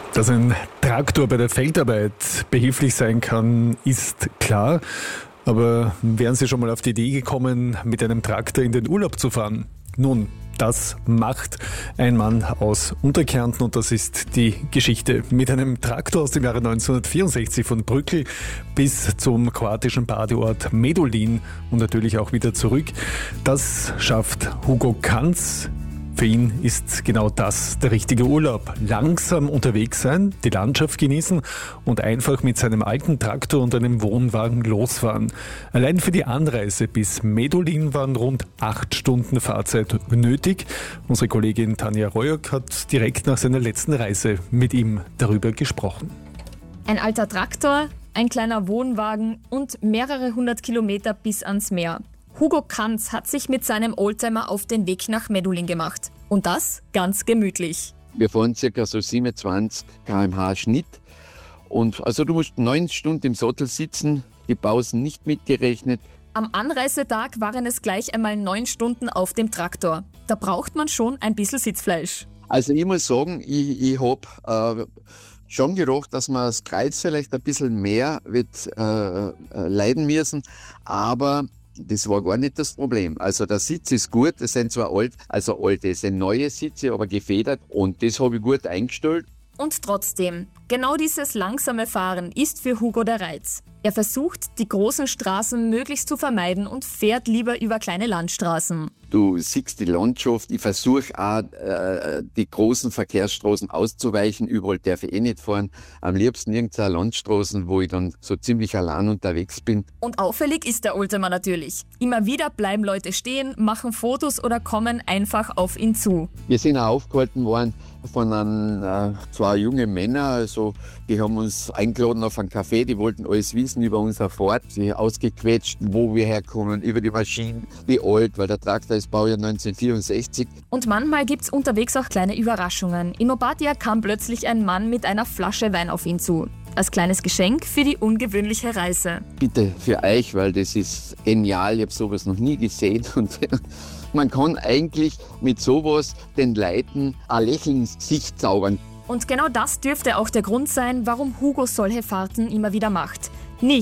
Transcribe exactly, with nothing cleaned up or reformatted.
Dass ein Traktor bei der Feldarbeit behilflich sein kann, ist klar. Aber wären Sie schon mal auf die Idee gekommen, mit einem Traktor in den Urlaub zu fahren? Nun, das macht ein Mann aus Unterkärnten und das ist die Geschichte. Mit einem Traktor aus dem Jahre neunzehnhundertvierundsechzig von Brückl bis zum kroatischen Badeort Medulin und natürlich auch wieder zurück. Das schafft Hugo Kanz. Für ihn ist genau das der richtige Urlaub. Langsam unterwegs sein, die Landschaft genießen und einfach mit seinem alten Traktor und einem Wohnwagen losfahren. Allein für die Anreise bis Medulin waren rund acht Stunden Fahrzeit nötig. Unsere Kollegin Tanja Rojok hat direkt nach seiner letzten Reise mit ihm darüber gesprochen. Ein alter Traktor, ein kleiner Wohnwagen und mehrere hundert Kilometer bis ans Meer. Hugo Kanz hat sich mit seinem Oldtimer auf den Weg nach Medulin gemacht. Und das ganz gemütlich. Wir fahren ca. so siebenundzwanzig Kilometer pro Stunde Schnitt. Und also du musst neun Stunden im Sattel sitzen, die Pausen nicht mitgerechnet. Am Anreisetag waren es gleich einmal neun Stunden auf dem Traktor. Da braucht man schon ein bisschen Sitzfleisch. Also ich muss sagen, ich, ich habe äh, schon gedacht, dass man das Kreuz vielleicht ein bisschen mehr wird äh, äh, leiden müssen. Aber das war gar nicht das Problem. Also der Sitz ist gut, es sind zwar alt, also alte, es sind neue Sitze, aber gefedert und das habe ich gut eingestellt. Und trotzdem, genau dieses langsame Fahren ist für Hugo der Reiz. Er versucht, die großen Straßen möglichst zu vermeiden und fährt lieber über kleine Landstraßen. Du siehst die Landschaft, ich versuche auch, äh, die großen Verkehrsstraßen auszuweichen. Überall darf ich eh nicht fahren. Am liebsten irgendeine Landstraßen, wo ich dann so ziemlich allein unterwegs bin. Und auffällig ist der Oldtimer natürlich. Immer wieder bleiben Leute stehen, machen Fotos oder kommen einfach auf ihn zu. Wir sind auch aufgehalten worden von einem, äh, zwei jungen Männern, also die haben uns eingeladen auf einen Café, die wollten alles wissen über unsere Fahrt, sie ausgequetscht, wo wir herkommen, über die Maschinen, wie alt, weil der Traktor ist Baujahr neunzehnhundertvierundsechzig. Und manchmal gibt's unterwegs auch kleine Überraschungen. In Opatija kam plötzlich ein Mann mit einer Flasche Wein auf ihn zu. Als kleines Geschenk für die ungewöhnliche Reise. Bitte für euch, weil das ist genial, ich habe sowas noch nie gesehen und man kann eigentlich mit sowas den Leuten ein Lächeln ins Gesicht zaubern. Und genau das dürfte auch der Grund sein, warum Hugo solche Fahrten immer wieder macht.